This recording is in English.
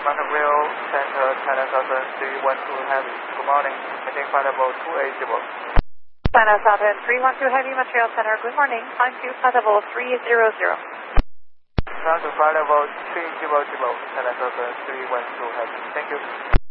Mountain View Center, China Southern 312 Heavy. Good morning. Maintain flight level 280. China Southern 312 Heavy, Montreal Center. Good morning. Climb to flight level 300. Climb to flight level 300, China Southern 312 Heavy. Thank you.